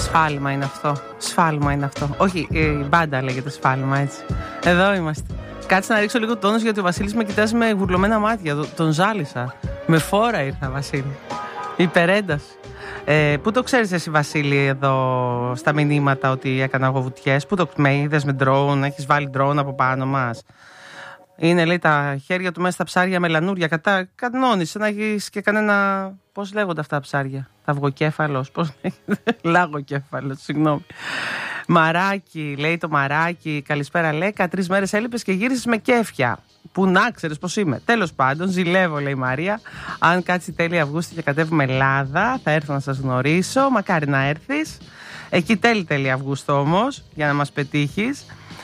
Σφάλμα είναι αυτό. Σφάλμα είναι αυτό. Όχι, η μπάντα λέγεται σφάλμα, έτσι. Εδώ είμαστε. Κάτσε να ρίξω λίγο τόνος, γιατί ο Βασίλης με κοιτάζει με γουρλωμένα μάτια. Τον ζάλισα. Με φόρα ήρθα, Βασίλη. Υπερένταση. Πού το ξέρεις εσύ, Βασίλη, εδώ στα μηνύματα ότι έκανα εγώ βουτιές? Πού το με είδες με ντρόουν? Έχεις βάλει ντρόουν από πάνω μας? Είναι, λέει, τα χέρια του μέσα στα ψάρια με λανούρια. Κανόνισε να έχεις και κανένα. Πώς λέγονται αυτά τα ψάρια? Τα αυγοκέφαλος. Πώς λέγεται? Λάγοκέφαλος, συγγνώμη. Μαράκι, λέει το Μαράκι. Καλησπέρα, Λέκα. 3 μέρες έλειπες και γύρισες με κέφια. Που να ξέρεις πώς είμαι. Τέλος πάντων, ζηλεύω, λέει η Μαρία. Αν κάτσει τέλη Αυγούστου και κατέβουμε Ελλάδα, θα έρθω να σας γνωρίσω. Μακάρι να έρθεις. Εκεί τέλη Αυγούστου όμως, για να μας πετύχεις.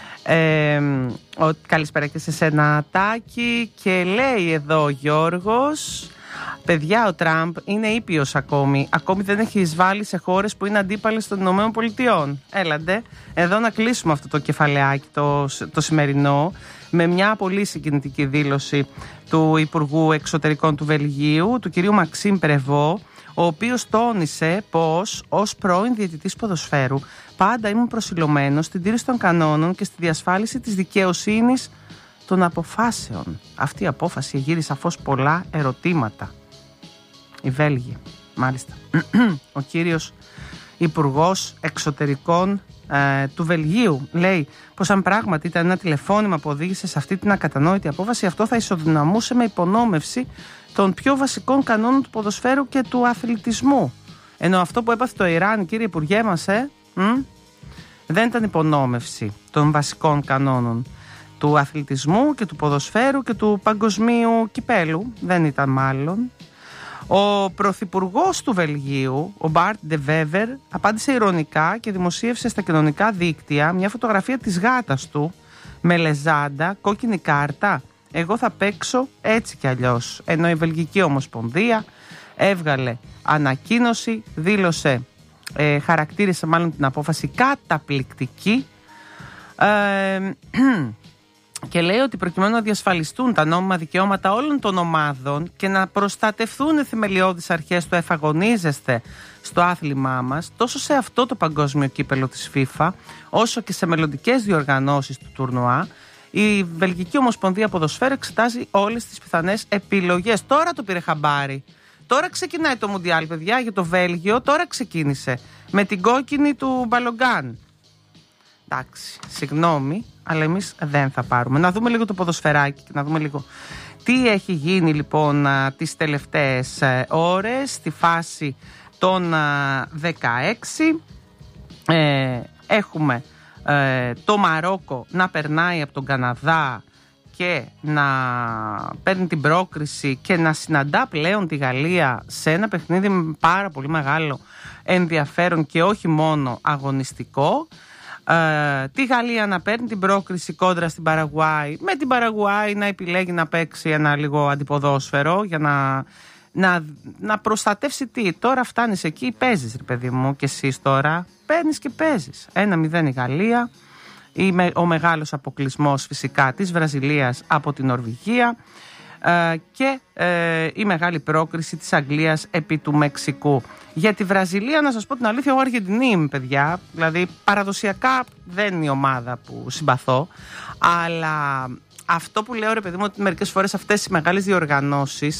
Καλησπέρα και σε σένα, Τάκη. Και λέει εδώ ο Γιώργος: παιδιά, ο Τραμπ είναι ήπιος ακόμη. Ακόμη δεν έχει εισβάλει σε χώρες που είναι αντίπαλες των ΗΠΑ. Έλαντε, εδώ να κλείσουμε αυτό το κεφαλαιάκι το σημερινό με μια πολύ συγκινητική δήλωση του Υπουργού Εξωτερικών του Βελγίου, του κυρίου Μαξίμ Πρεβό, ο οποίος τόνισε πως ως πρώην διαιτητής ποδοσφαίρου πάντα ήμουν προσιλωμένος στην τήρηση των κανόνων και στη διασφάλιση της δικαιοσύνης των αποφάσεων. Αυτή η απόφαση γύρει σαφώς πολλά ερωτήματα. Οι Βέλγοι, μάλιστα. Ο κύριος Υπουργός Εξωτερικών του Βελγίου λέει πως αν πράγματι ήταν ένα τηλεφώνημα που οδήγησε σε αυτή την ακατανόητη απόφαση, αυτό θα ισοδυναμούσε με υπονόμευση των πιο βασικών κανόνων του ποδοσφαίρου και του αθλητισμού. Ενώ αυτό που έπαθε το Ιράν, κύριε Υπουργέ μας, δεν ήταν υπονόμευση των βασικών κανόνων του αθλητισμού και του ποδοσφαίρου και του παγκοσμίου κυπέλου. Δεν ήταν μάλλον. Ο πρωθυπουργός του Βελγίου, ο Μπάρτ Ντε Βέβερ, απάντησε ειρωνικά και δημοσίευσε στα κοινωνικά δίκτυα μια φωτογραφία της γάτας του με λεζάντα, κόκκινη κάρτα. Εγώ θα παίξω έτσι κι αλλιώς. Ενώ η Βελγική Ομοσπονδία έβγαλε ανακοίνωση, δήλωσε, χαρακτήρισε μάλλον την απόφαση καταπληκτική, και λέει ότι προκειμένου να διασφαλιστούν τα νόμιμα δικαιώματα όλων των ομάδων και να προστατευτούν οι θεμελιώδεις αρχές του εφαγωνίζεστε στο άθλημά μας, τόσο σε αυτό το παγκόσμιο κύπελο της FIFA, όσο και σε μελλοντικές διοργανώσεις του τουρνουά, η Βελγική Ομοσπονδία Ποδοσφαίρου εξετάζει όλες τις πιθανές επιλογές. Τώρα το πήρε χαμπάρι. Τώρα ξεκινάει το Μουντιάλ, παιδιά, για το Βέλγιο. Τώρα ξεκίνησε με την κόκκινη του Μπαλογκάν. Εντάξει, συγγνώμη, αλλά εμείς δεν θα πάρουμε. Να δούμε λίγο το ποδοσφαιράκι και να δούμε λίγο τι έχει γίνει λοιπόν τις τελευταίες ώρες στη φάση των 16. Έχουμε το Μαρόκο να περνάει από τον Καναδά και να παίρνει την πρόκριση και να συναντά πλέον τη Γαλλία σε ένα παιχνίδι με πάρα πολύ μεγάλο ενδιαφέρον και όχι μόνο αγωνιστικό. Τη Γαλλία να παίρνει την πρόκριση κόντρα στην Παραγουάη, με την Παραγουάη να επιλέγει να παίξει ένα λίγο αντιποδόσφαιρο για να προστατεύσει τι. Τώρα φτάνεις εκεί, παίζεις, ρε παιδί μου, και εσείς τώρα παίρνεις και παίζεις. 1-0 η Γαλλία, ο μεγάλος αποκλεισμός φυσικά της Βραζιλίας από την Νορβηγία και η μεγάλη πρόκριση της Αγγλίας επί του Μεξικού. Για τη Βραζιλία, να σας πω την αλήθεια, εγώ Αργεντινή είμαι, παιδιά. Δηλαδή παραδοσιακά δεν είναι η ομάδα που συμπαθώ, αλλά αυτό που λέω, ρε παιδί μου, ότι μερικές φορές αυτές οι μεγάλες διοργανώσεις